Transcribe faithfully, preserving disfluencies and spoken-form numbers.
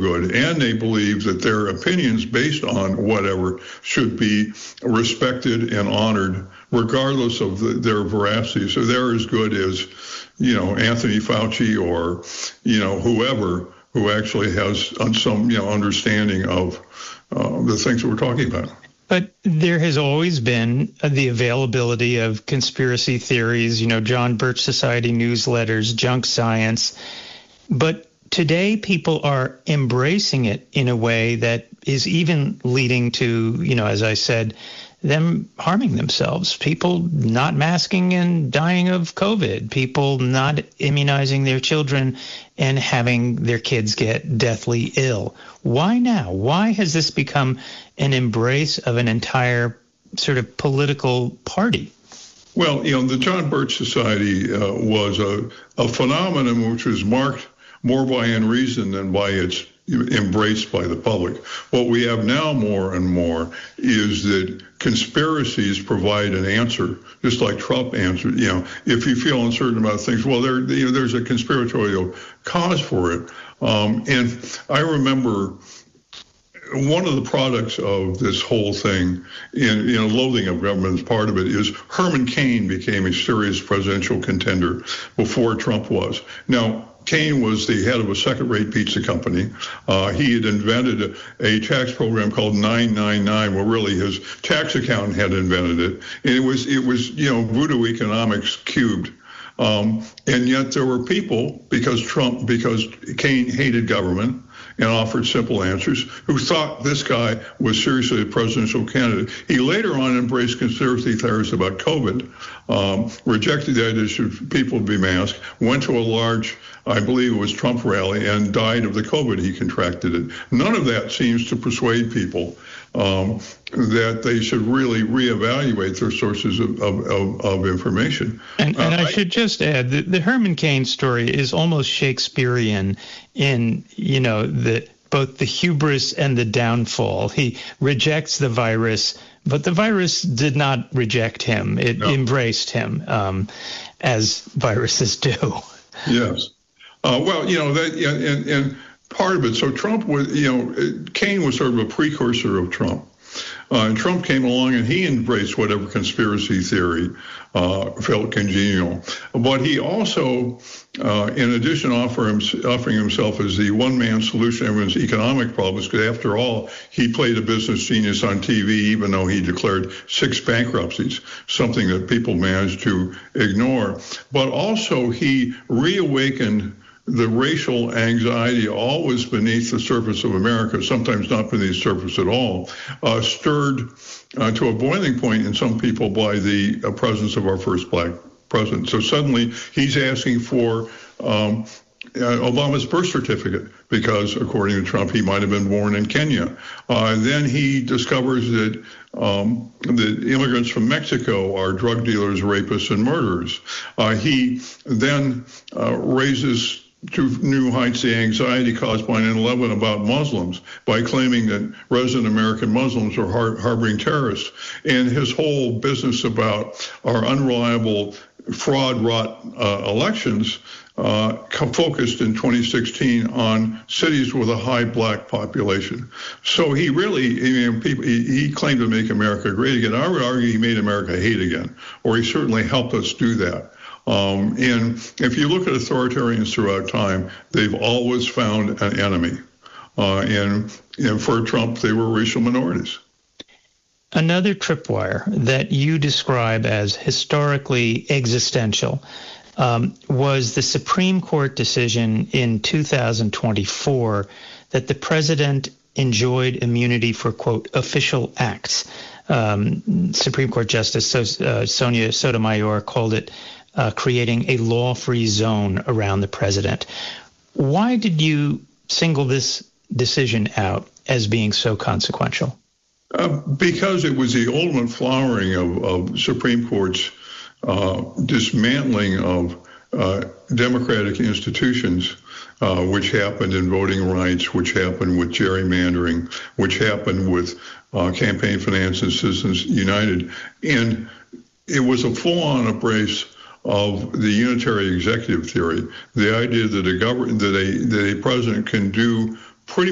good, and they believe that their opinions based on whatever should be respected and honored, regardless of the, their veracity. So they're as good as, you know, Anthony Fauci or, you know, whoever who actually has some, you know, understanding of uh, the things that we're talking about. But there has always been the availability of conspiracy theories, you know, John Birch Society newsletters, junk science. But today people are embracing it in a way that is even leading to, you know, as I said, them harming themselves, people not masking and dying of COVID, people not immunizing their children and having their kids get deathly ill. Why now? Why has this become an embrace of an entire sort of political party? Well, you know, the John Birch Society uh, was a, a phenomenon which was marked more by unreason than by its embraced by the public. What we have now more and more is that conspiracies provide an answer, just like Trump answered. You know, if you feel uncertain about things, well, there, you know, there's a conspiratorial cause for it. Um, and I remember one of the products of this whole thing, in, in a loathing of government as part of it, is Herman Cain became a serious presidential contender before Trump was. Now, Cain was the head of a second-rate pizza company. Uh, he had invented a, a tax program called nine nine nine, where really his tax accountant had invented it. And it was, it was, you know, voodoo economics cubed. Um, and yet there were people, because Trump, because Cain hated government and offered simple answers, who thought this guy was seriously a presidential candidate. He later on embraced conspiracy theories about COVID, um, rejected the idea that people would be masked, went to a large, I believe it was Trump rally, and died of the COVID. He contracted it. None of that seems to persuade people um, that they should really reevaluate their sources of, of, of, of information. And, and uh, I, I should just add that the Herman Cain story is almost Shakespearean in, you know, the both the hubris and the downfall. He rejects the virus, but the virus did not reject him. It no. embraced him, um, as viruses do. Yes. Uh, well, you know, that, and, and part of it, so Trump was, you know, Cain was sort of a precursor of Trump. Uh, and Trump came along and he embraced whatever conspiracy theory uh, felt congenial. But he also, uh, in addition, offer him, offering himself as the one-man solution to everyone's economic problems, because after all, he played a business genius on T V, even though he declared six bankruptcies, something that people managed to ignore. But also he reawakened the racial anxiety, always beneath the surface of America, sometimes not beneath the surface at all, uh, stirred uh, to a boiling point in some people by the uh, presence of our first black president. So suddenly he's asking for um, uh, Obama's birth certificate because, according to Trump, he might have been born in Kenya. Uh, then he discovers that um, the immigrants from Mexico are drug dealers, rapists, and murderers. Uh, he then uh, raises to new heights the anxiety caused by nine eleven about Muslims by claiming that resident American Muslims are har- harboring terrorists. And his whole business about our unreliable, fraud-wrought uh, elections uh, focused in twenty sixteen on cities with a high black population. So he really, you know, people, he, he claimed to make America great again. I would argue he made America hate again, or he certainly helped us do that. Um, and if you look at authoritarians throughout time, they've always found an enemy. Uh, and, and for Trump, they were racial minorities. Another tripwire that you describe as historically existential um, was the Supreme Court decision in two thousand twenty-four that the president enjoyed immunity for, quote, official acts. Um, Supreme Court Justice so- uh, Sonia Sotomayor called it Uh, creating a law-free zone around the president. Why did you single this decision out as being so consequential? Uh, because it was the ultimate flowering of, of Supreme Court's uh, dismantling of uh, democratic institutions, uh, which happened in voting rights, which happened with gerrymandering, which happened with uh, campaign finance and Citizens United. And it was a full-on embrace of the unitary executive theory, the idea that a government, that a that a president can do pretty